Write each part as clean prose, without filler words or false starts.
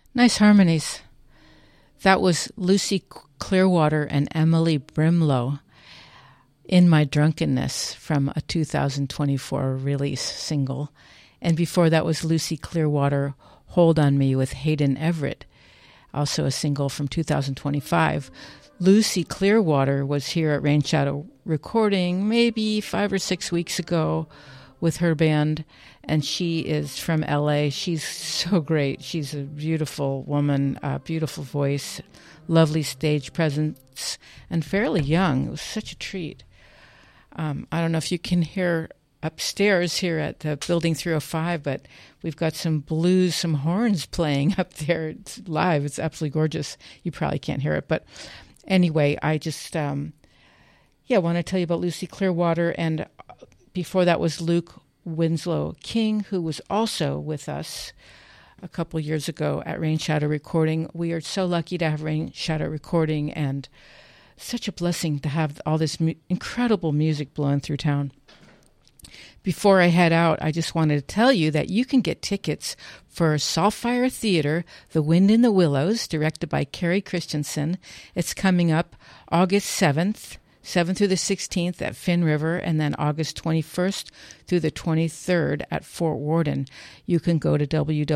Nice harmonies. That was Lucy Clearwater and Emily Brimlow, In My Drunkenness, from a 2024 release single. And before that was Lucy Clearwater, Hold on Me, with Hayden Everett, also a single from 2025. Lucy Clearwater was here at Rain Shadow Recording maybe 5 or 6 weeks ago with her band, and she is from LA. She's so great. She's a beautiful woman, a beautiful voice, lovely stage presence, and fairly young. It was such a treat. I don't know if you can hear upstairs here at the Building 305, but we've got some blues, some horns playing up there. It's live. It's absolutely gorgeous. You probably can't hear it, but anyway, I just want to tell you about Lucy Clearwater, and before that was Luke Winslow King, who was also with us a couple years ago at Rain Shadow Recording. We are so lucky to have Rain Shadow Recording, and such a blessing to have all this incredible music blowing through town. Before I head out, I just wanted to tell you that you can get tickets for Saltfire Theater, The Wind in the Willows, directed by Carrie Christensen. It's coming up August 7th through the 16th at Finn River, and then August 21st through the 23rd at Fort Worden. You can go to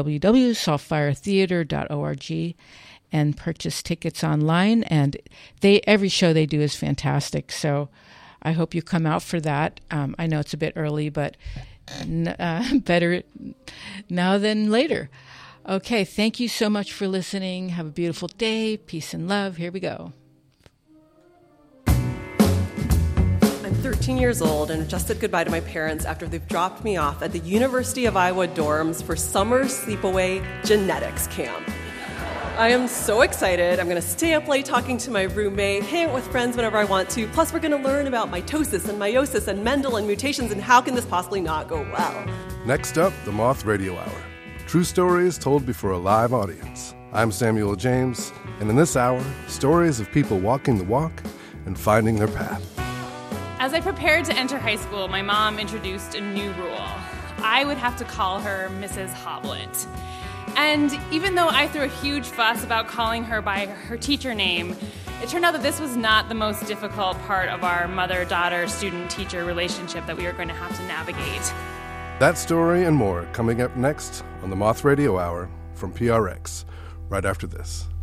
www.saltfiretheater.org and purchase tickets online, and every show they do is fantastic, so I hope you come out for that. I know it's a bit early, but better now than later. Okay, thank you so much for listening. Have a beautiful day. Peace and love. Here we go. I'm 13 years old and just said goodbye to my parents after they've dropped me off at the University of Iowa dorms for summer sleepaway genetics camp. I am so excited. I'm going to stay up late talking to my roommate, hang out with friends whenever I want to. Plus, we're going to learn about mitosis and meiosis and Mendel and mutations, and how can this possibly not go well? Next up, the Moth Radio Hour. True stories told before a live audience. I'm Samuel James, and in this hour, stories of people walking the walk and finding their path. As I prepared to enter high school, my mom introduced a new rule. I would have to call her Mrs. Hoblet. And even though I threw a huge fuss about calling her by her teacher name, it turned out that this was not the most difficult part of our mother-daughter, student-teacher relationship that we were going to have to navigate. That story and more coming up next on the Moth Radio Hour from PRX, right after this.